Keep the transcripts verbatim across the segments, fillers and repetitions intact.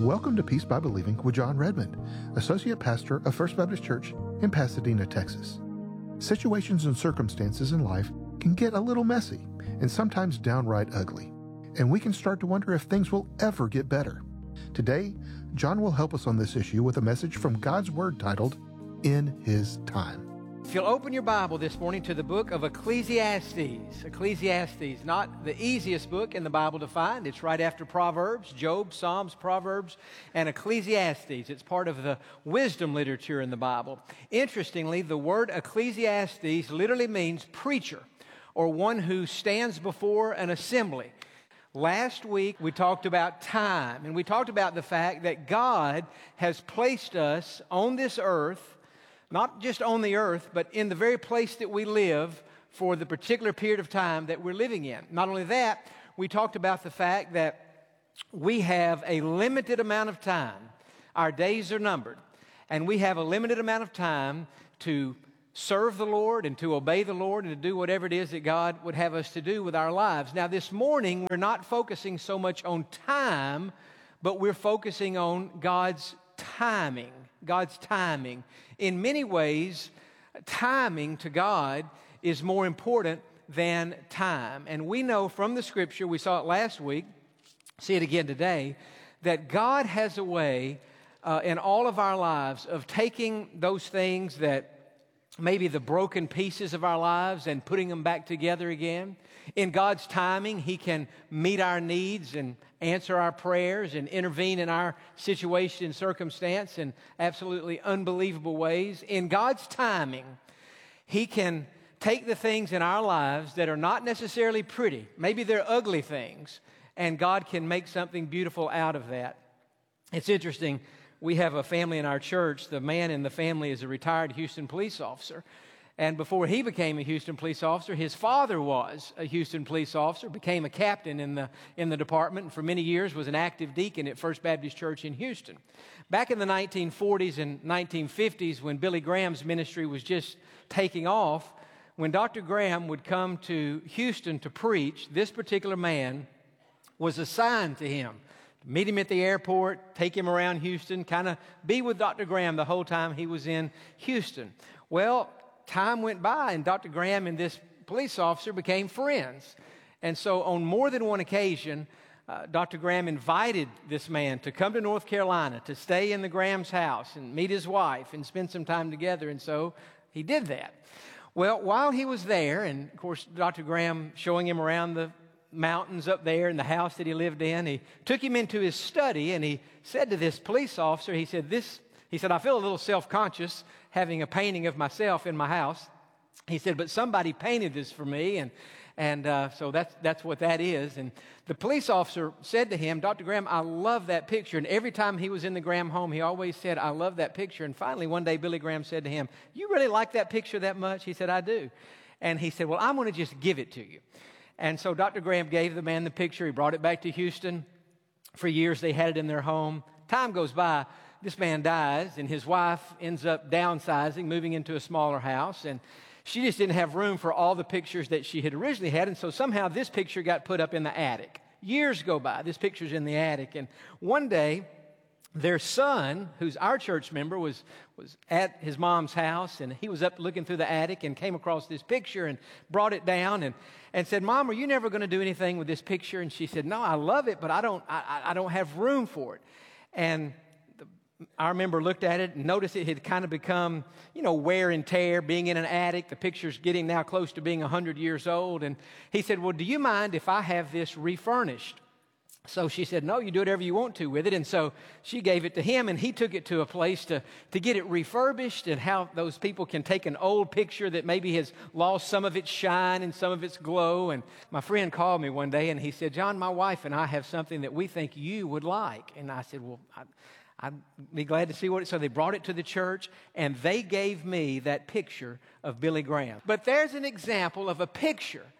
Welcome to Peace by Believing with John Redmond, Associate Pastor of First Baptist Church in Pasadena, Texas. Situations and circumstances in life can get a little messy and sometimes downright ugly, and we can start to wonder if things will ever get better. Today, John will help us on this issue with a message from God's Word titled, In His Time. If you'll open your Bible this morning to the book of Ecclesiastes. Ecclesiastes, not the easiest book in the Bible to find. It's right after Proverbs, Job, Psalms, Proverbs, and Ecclesiastes. It's part of the wisdom literature in the Bible. Interestingly, the word Ecclesiastes literally means preacher, or one who stands before an assembly. Last week, we talked about time, and we talked about the fact that God has placed us on this earth, not just on the earth, but in the very place that we live for the particular period of time that we're living in. Not only that, we talked about the fact that we have a limited amount of time. Our days are numbered, and we have a limited amount of time to serve the Lord and to obey the Lord and to do whatever it is that God would have us to do with our lives. Now, this morning, we're not focusing so much on time, but we're focusing on God's timing. God's timing. In many ways, timing to God is more important than time. And we know from the Scripture, we saw it last week, see it again today, that God has a way uh, in all of our lives of taking those things that maybe the broken pieces of our lives and putting them back together again. In God's timing, He can meet our needs and answer our prayers and intervene in our situation and circumstance in absolutely unbelievable ways. In God's timing, He can take the things in our lives that are not necessarily pretty. Maybe they're ugly things, and God can make something beautiful out of that. It's interesting. We have a family in our church. The man in the family is a retired Houston police officer. And before he became a Houston police officer, his father was a Houston police officer, became a captain in the, in the department, and for many years was an active deacon at First Baptist Church in Houston. Back in the nineteen forties and nineteen fifties, when Billy Graham's ministry was just taking off, when Doctor Graham would come to Houston to preach, this particular man was assigned to him. Meet him at the airport, take him around Houston, kind of be with Doctor Graham the whole time he was in Houston. Well, time went by, and Doctor Graham and this police officer became friends. And so on more than one occasion, uh, Doctor Graham invited this man to come to North Carolina to stay in the Graham's house and meet his wife and spend some time together. And so he did that. Well, while he was there, and of course Doctor Graham showing him around the mountains up there in the house that he lived in, he took him into his study, and he said to this police officer, he said, this, he said, I feel a little self-conscious having a painting of myself in my house. He said, but somebody painted this for me, and and uh, so that's that's what that is. And the police officer said to him, Doctor Graham, I love that picture. And every time he was in the Graham home, he always said, I love that picture. And finally, one day, Billy Graham said to him, you really like that picture that much? He said, I do. And he said, well, I'm going to just give it to you. And so Doctor Graham gave the man the picture. He brought it back to Houston. For years, they had it in their home. Time goes by. This man dies, and his wife ends up downsizing, moving into a smaller house. And she just didn't have room for all the pictures that she had originally had. And so somehow this picture got put up in the attic. Years go by. This picture's in the attic. And one day, their son, who's our church member, was, was at his mom's house, and he was up looking through the attic and came across this picture and brought it down and, and said, Mom, are you never going to do anything with this picture? And she said, no, I love it, but I don't, I, I don't have room for it. And the, our member looked at it and noticed it had kind of become, you know, wear and tear, being in an attic. The picture's getting now close to being one hundred years old. And he said, well, do you mind if I have this refurnished? So she said, no, you do whatever you want to with it. And so she gave it to him, and he took it to a place to, to get it refurbished, and how those people can take an old picture that maybe has lost some of its shine and some of its glow. And my friend called me one day, and he said, John, my wife and I have something that we think you would like. And I said, well, I, I'd be glad to see what it is. So they brought it to the church, and they gave me that picture of Billy Graham. But there's an example of a picture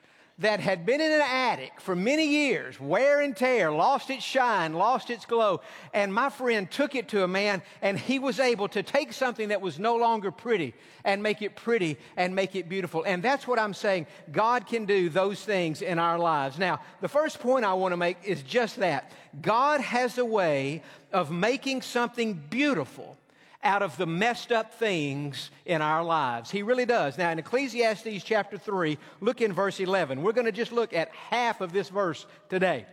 that had been in an attic for many years, wear and tear, lost its shine, lost its glow. And my friend took it to a man, and he was able to take something that was no longer pretty and make it pretty and make it beautiful. And that's what I'm saying. God can do those things in our lives. Now, the first point I want to make is just that. God has a way of making something beautiful out of the messed up things in our lives. He really does. Now, in Ecclesiastes chapter three, look in verse eleven. We're going to just look at half of this verse today.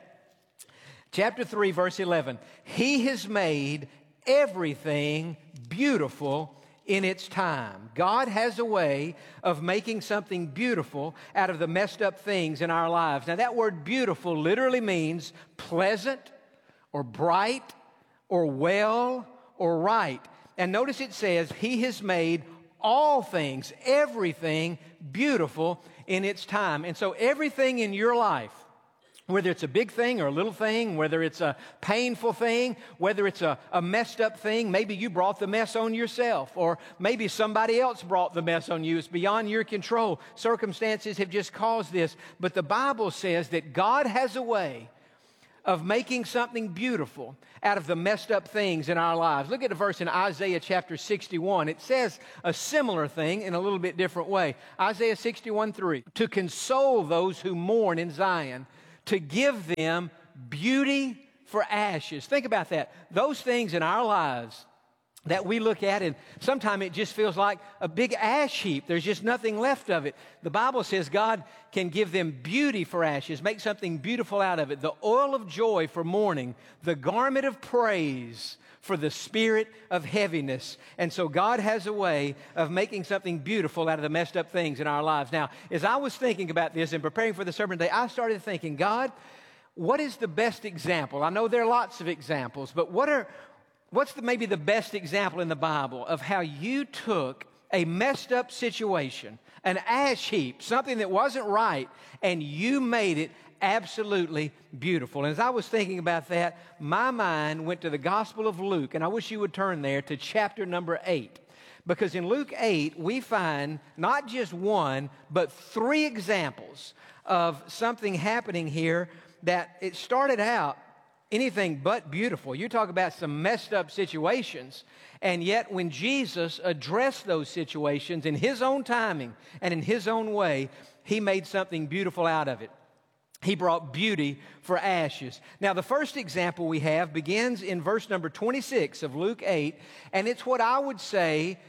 Chapter three, verse eleven. He has made everything beautiful in its time. God has a way of making something beautiful out of the messed up things in our lives. Now, that word beautiful literally means pleasant or bright or well or right. And notice it says, He has made all things, everything beautiful in its time. And so everything in your life, whether it's a big thing or a little thing, whether it's a painful thing, whether it's a, a messed up thing, maybe you brought the mess on yourself, or maybe somebody else brought the mess on you. It's beyond your control. Circumstances have just caused this. But the Bible says that God has a way of making something beautiful out of the messed up things in our lives. Look at the verse in Isaiah chapter sixty-one. It says a similar thing in a little bit different way. Isaiah sixty-one three. To console those who mourn in Zion, to give them beauty for ashes. Think about that. Those things in our lives that we look at, and sometimes it just feels like a big ash heap. There's just nothing left of it. The Bible says God can give them beauty for ashes, make something beautiful out of it. The oil of joy for mourning, the garment of praise for the spirit of heaviness. And so God has a way of making something beautiful out of the messed up things in our lives. Now, as I was thinking about this and preparing for the sermon today, I started thinking, God, what is the best example? I know there are lots of examples, but what are What's the, maybe the best example in the Bible of how you took a messed up situation, an ash heap, something that wasn't right, and you made it absolutely beautiful? And as I was thinking about that, my mind went to the Gospel of Luke, and I wish you would turn there to chapter number eight. Because in Luke eight, we find not just one, but three examples of something happening here that it started out anything but beautiful. You talk about some messed up situations, and yet when Jesus addressed those situations in His own timing and in His own way, He made something beautiful out of it. He brought beauty for ashes. Now, the first example we have begins in verse number twenty-six of Luke eight, and it's what I would say,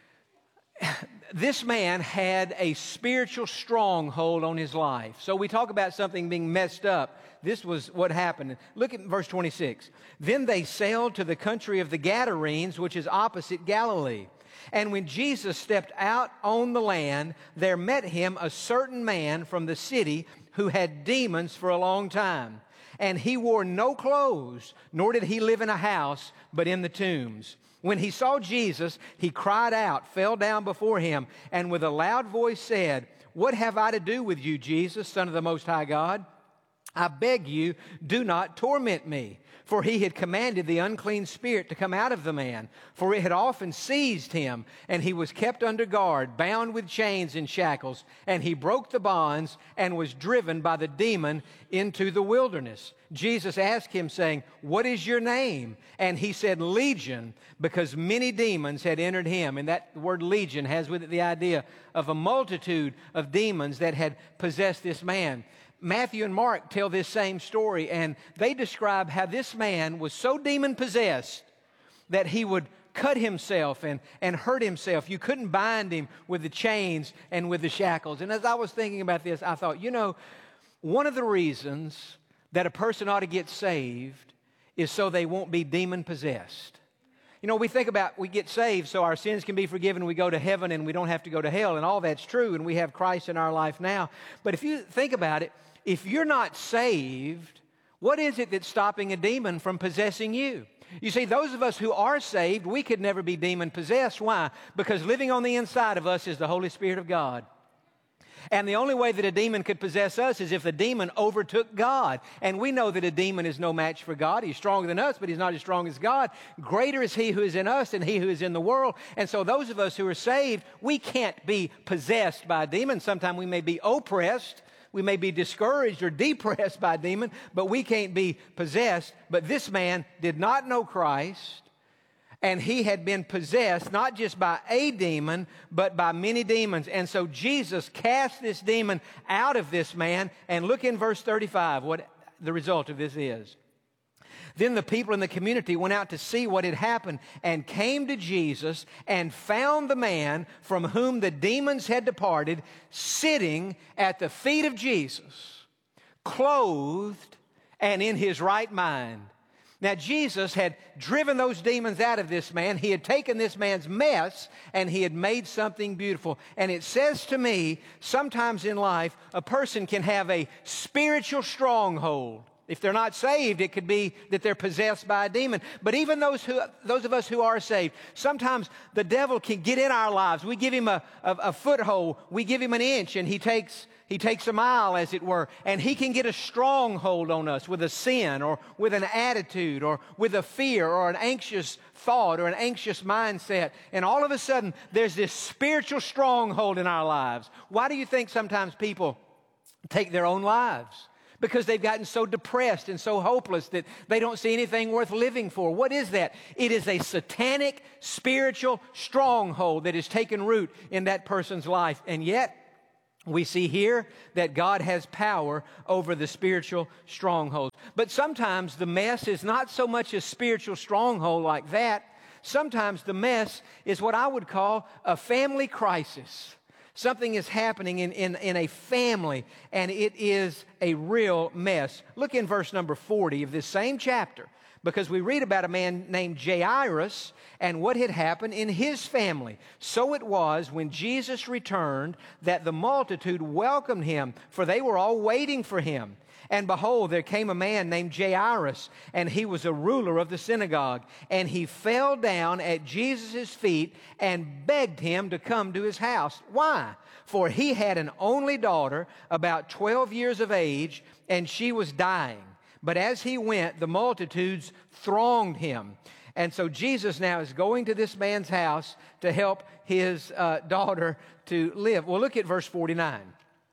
this man had a spiritual stronghold on his life. So we talk about something being messed up. This was what happened. Look at verse twenty-six. Then they sailed to the country of the Gadarenes, which is opposite Galilee. And when Jesus stepped out on the land, there met him a certain man from the city who had demons for a long time. And he wore no clothes, nor did he live in a house, but in the tombs. When he saw Jesus, he cried out, fell down before him, and with a loud voice said, "What have I to do with you, Jesus, Son of the Most High God? I beg you, do not torment me." For he had commanded the unclean spirit to come out of the man, for it had often seized him, and he was kept under guard, bound with chains and shackles, and he broke the bonds and was driven by the demon into the wilderness. Jesus asked him, saying, "What is your name?" And he said, "Legion," because many demons had entered him. And that word legion has with it the idea of a multitude of demons that had possessed this man. Matthew and Mark tell this same story, and they describe how this man was so demon-possessed that he would cut himself and, and hurt himself. You couldn't bind him with the chains and with the shackles. And as I was thinking about this, I thought, you know, one of the reasons that a person ought to get saved is so they won't be demon-possessed. You know, we think about we get saved so our sins can be forgiven, we go to heaven, and we don't have to go to hell, and all that's true, and we have Christ in our life now. But if you think about it, if you're not saved, what is it that's stopping a demon from possessing you? You see, those of us who are saved, we could never be demon-possessed. Why? Because living on the inside of us is the Holy Spirit of God. And the only way that a demon could possess us is if the demon overtook God. And we know that a demon is no match for God. He's stronger than us, but he's not as strong as God. Greater is he who is in us than he who is in the world. And so those of us who are saved, we can't be possessed by a demon. Sometimes we may be oppressed, We may be discouraged or depressed by a demon, but we can't be possessed. But this man did not know Christ, and he had been possessed not just by a demon, but by many demons. And so Jesus cast this demon out of this man. And look in verse thirty-five, what the result of this is. Then the people in the community went out to see what had happened and came to Jesus and found the man from whom the demons had departed sitting at the feet of Jesus, clothed and in his right mind. Now, Jesus had driven those demons out of this man. He had taken this man's mess and he had made something beautiful. And it says to me, sometimes in life, a person can have a spiritual stronghold. If they're not saved, it could be that they're possessed by a demon. But even those who, those of us who are saved, sometimes the devil can get in our lives. We give him a, a, a foothold. We give him an inch, and he takes, he takes a mile, as it were. And he can get a stronghold on us with a sin or with an attitude or with a fear or an anxious thought or an anxious mindset. And all of a sudden, there's this spiritual stronghold in our lives. Why do you think sometimes people take their own lives? Because they've gotten so depressed and so hopeless that they don't see anything worth living for. What is that? It is a satanic spiritual stronghold that has taken root in that person's life. And yet, we see here that God has power over the spiritual strongholds. But sometimes the mess is not so much a spiritual stronghold like that. Sometimes the mess is what I would call a family crisis. Something is happening in, in, in a family, and it is a real mess. Look in verse number forty of this same chapter, because we read about a man named Jairus and what had happened in his family. So it was when Jesus returned that the multitude welcomed him, for they were all waiting for him. And behold, there came a man named Jairus, and he was a ruler of the synagogue. And he fell down at Jesus' feet and begged him to come to his house. Why? For he had an only daughter, about twelve years of age, and she was dying. But as he went, the multitudes thronged him. And so Jesus now is going to this man's house to help his uh, daughter to live. Well, look at verse forty-nine.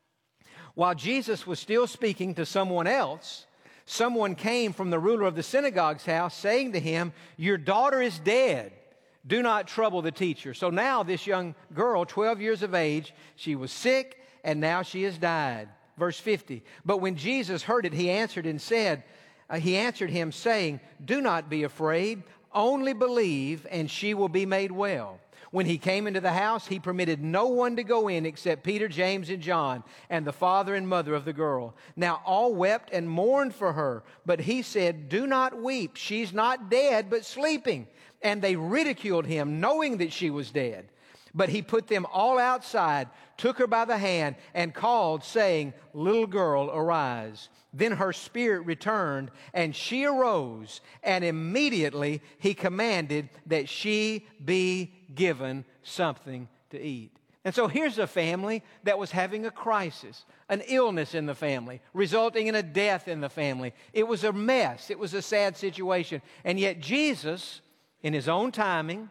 While Jesus was still speaking to someone else, someone came from the ruler of the synagogue's house saying to him, "Your daughter is dead. Do not trouble the teacher." So now this young girl, twelve years of age, she was sick and now she has died. Verse fifty. But when Jesus heard it, he answered and said, uh, he answered him saying, "Do not be afraid, only believe and she will be made well." When he came into the house, he permitted no one to go in except Peter, James, and John, and the father and mother of the girl. Now all wept and mourned for her, but he said, "Do not weep. She's not dead, but sleeping." And they ridiculed him, knowing that she was dead. But he put them all outside, took her by the hand, and called, saying, "Little girl, arise." Then her spirit returned, and she arose, and immediately he commanded that she be given something to eat. And so here's a family that was having a crisis, an illness in the family, resulting in a death in the family. It was a mess. It was a sad situation. And yet Jesus, in his own timing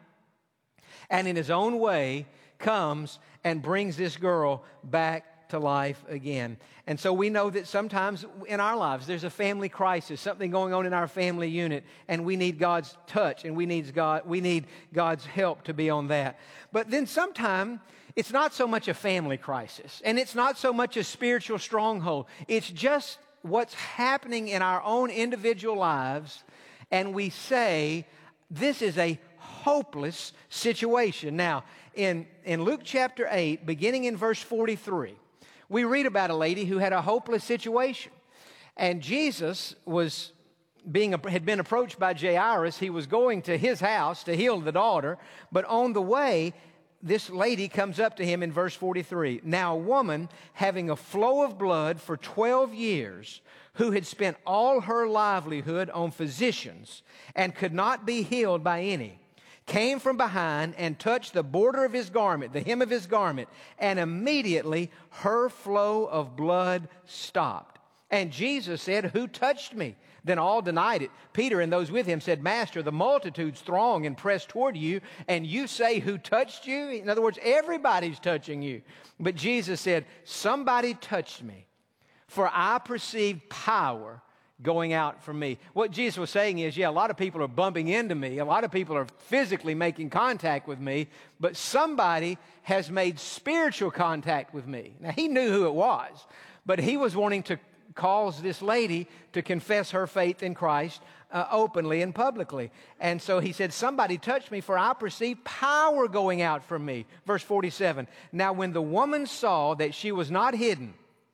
and in his own way, comes and brings this girl back to life again. And so we know that sometimes in our lives there's a family crisis, something going on in our family unit, and we need God's touch and we need God we need God's help to be on that. But then sometimes it's not so much a family crisis, and it's not so much a spiritual stronghold. It's just what's happening in our own individual lives, and we say this is a hopeless situation. Now, in in Luke chapter eight, beginning in verse forty-three, we read about a lady who had a hopeless situation. And Jesus was being had been approached by Jairus. He was going to his house to heal the daughter. But on the way, this lady comes up to him in verse forty-three. Now a woman having a flow of blood for twelve years, who had spent all her livelihood on physicians and could not be healed by any, came from behind and touched the border of his garment, the hem of his garment, and immediately her flow of blood stopped. And Jesus said, "Who touched me?" Then all denied it. Peter and those with him said, "Master, the multitudes throng and press toward you, and you say, 'Who touched you?'" In other words, everybody's touching you. But Jesus said, "Somebody touched me, for I perceived power going out from me. What Jesus was saying is, yeah, a lot of people are bumping into me. A lot of people are physically making contact with me, but somebody has made spiritual contact with me. Now, he knew who it was, but he was wanting to cause this lady to confess her faith in Christ uh, openly and publicly. And so he said, somebody touched me, for I perceived power going out from me. Verse forty-seven, now when the woman saw that she was not hidden,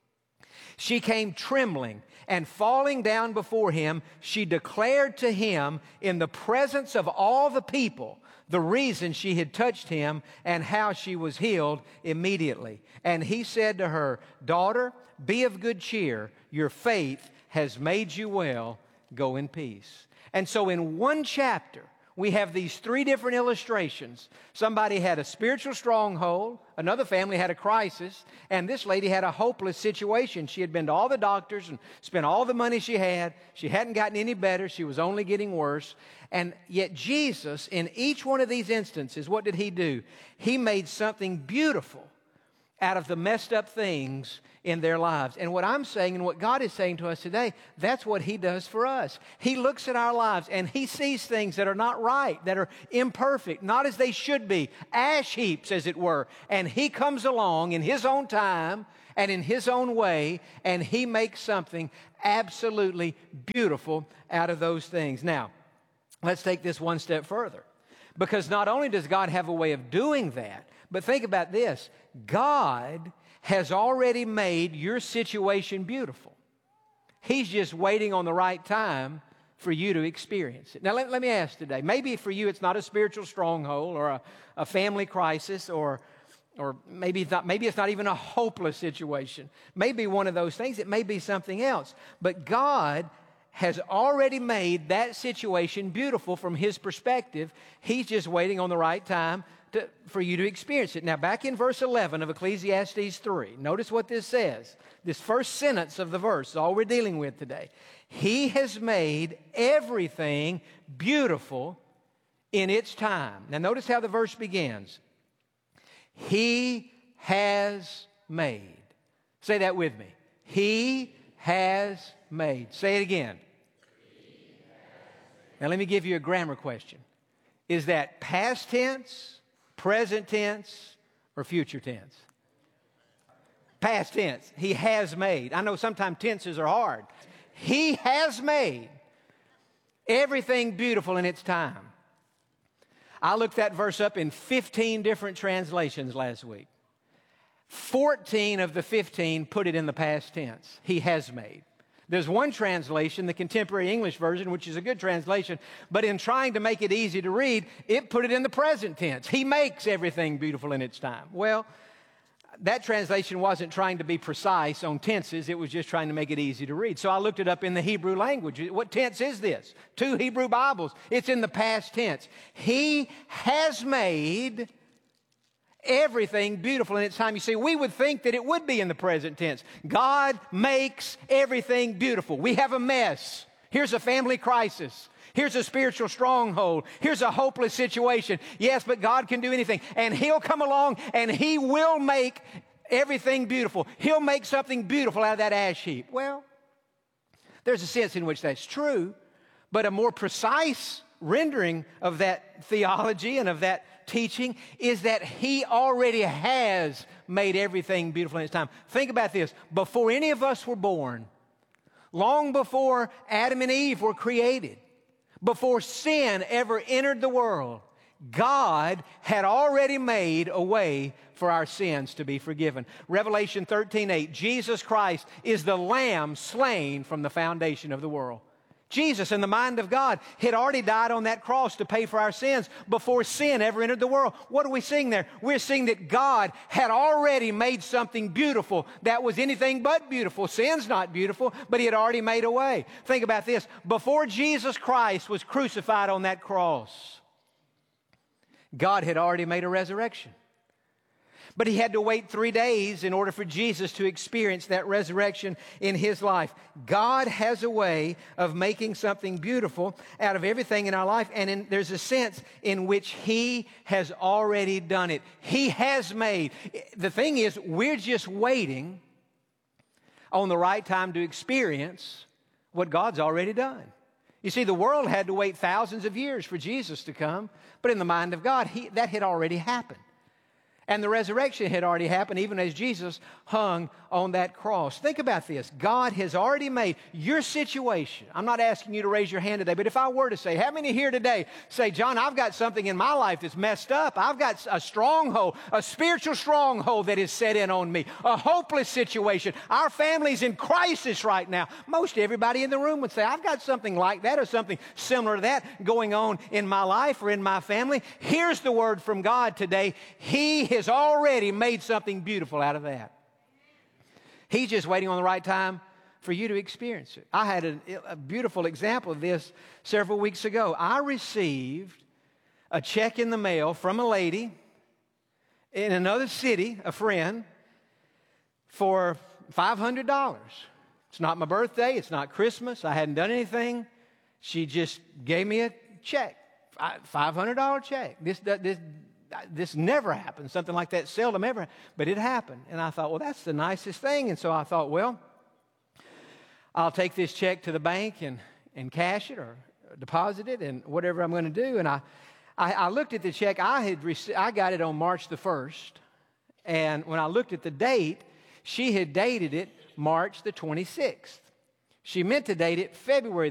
she came trembling, and falling down before him, she declared to him in the presence of all the people the reason she had touched him and how she was healed immediately. And he said to her, daughter, be of good cheer. Your faith has made you well. Go in peace. And so in one chapter, we have these three different illustrations. Somebody had a spiritual stronghold, another family had a crisis, and this lady had a hopeless situation. She had been to all the doctors and spent all the money she had. She hadn't gotten any better. She was only getting worse. And yet Jesus, in each one of these instances, what did he do? He made something beautiful out of the messed up things in their lives. And what I'm saying and what God is saying to us today, that's what he does for us. He looks at our lives and he sees things that are not right, that are imperfect, not as they should be, ash heaps as it were. And he comes along in his own time and in his own way, and he makes something absolutely beautiful out of those things. Now, let's take this one step further. Because not only does God have a way of doing that, but think about this. God has already made your situation beautiful. He's just waiting on the right time for you to experience it. Now, let, let me ask today. Maybe for you it's not a spiritual stronghold or a, a family crisis, or, or maybe, it's not, maybe it's not even a hopeless situation. Maybe one of those things. It may be something else. But God has already made that situation beautiful from his perspective. He's just waiting on the right time to, for you to experience it. Now, back in verse eleven of Ecclesiastes three, notice what this says. This first sentence of the verse is all we're dealing with today. He has made everything beautiful in its time. Now, notice how the verse begins. He has made. Say that with me. He has made. Say it again. Now, let me give you a grammar question. Is that past tense, present tense, or future tense? Past tense. He has made. I know sometimes tenses are hard. He has made everything beautiful in its time. I looked that verse up in fifteen different translations last week. fourteen of the fifteen put it in the past tense. He has made. There's one translation, the Contemporary English Version, which is a good translation, but in trying to make it easy to read, it put it in the present tense. He makes everything beautiful in its time. Well, that translation wasn't trying to be precise on tenses. It was just trying to make it easy to read. So I looked it up in the Hebrew language. What tense is this? Two Hebrew Bibles. It's in the past tense. He has made everything beautiful in its time. You see, we would think that it would be in the present tense. God makes everything beautiful. We have a mess. Here's a family crisis. Here's a spiritual stronghold. Here's a hopeless situation. Yes, but God can do anything. And he'll come along and he will make everything beautiful. He'll make something beautiful out of that ash heap. Well, there's a sense in which that's true, but a more precise rendering of that theology and of that teaching is that he already has made everything beautiful in his time. Think about this. Before any of us were born, long before Adam and Eve were created, before sin ever entered the world, God had already made a way for our sins to be forgiven. Revelation thirteen eight, Jesus Christ is the Lamb slain from the foundation of the world. Jesus, in the mind of God, had already died on that cross to pay for our sins before sin ever entered the world. What are we seeing there? We're seeing that God had already made something beautiful that was anything but beautiful. Sin's not beautiful, but he had already made a way. Think about this. Before Jesus Christ was crucified on that cross, God had already made a resurrection. But he had to wait three days in order for Jesus to experience that resurrection in his life. God has a way of making something beautiful out of everything in our life, and in, there's a sense in which he has already done it. He has made. The thing is, we're just waiting on the right time to experience what God's already done. You see, the world had to wait thousands of years for Jesus to come, but in the mind of God, he, that had already happened. And the resurrection had already happened even as Jesus hung on that cross. Think about this. God has already made your situation. I'm not asking you to raise your hand today, but if I were to say, how many here today say, John, I've got something in my life that's messed up. I've got a stronghold, a spiritual stronghold that is set in on me, a hopeless situation. Our family's in crisis right now. Most everybody in the room would say, I've got something like that or something similar to that going on in my life or in my family. Here's the word from God today. He has already made something beautiful out of that. He's just waiting on the right time for you to experience it. I had a, a beautiful example of this several weeks ago. I received a check in the mail from a lady in another city, a friend, for five hundred dollars. It's not my birthday. It's not Christmas. I hadn't done anything. She just gave me a check, five hundred dollars check. This, this, This never happens. Something like that seldom ever, but it happened. And I thought, well, that's the nicest thing. And so I thought, well, I'll take this check to the bank and, and cash it or deposit it and whatever I'm going to do. And I, I, I looked at the check. I had rec- I got it on March the first. And when I looked at the date, she had dated it March the twenty-sixth. She meant to date it February